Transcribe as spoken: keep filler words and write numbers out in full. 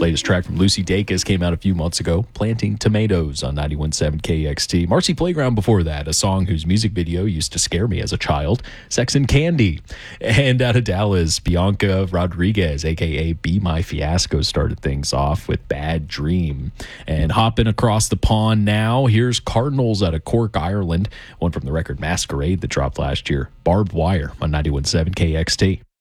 Latest track from Lucy Dacus came out a few months ago, Planting Tomatoes on ninety-one point seven K X T. Marcy Playground before that, a song whose music video used to scare me as a child, Sex and Candy. And out of Dallas, Bianca Rodriguez, a k a. Be My Fiasco, started things off with Bad Dream. And hopping across the pond now, here's Cardinals out of Cork, Ireland, one from the record Masquerade that dropped last year, Barbed Wire on ninety-one point seven K X T.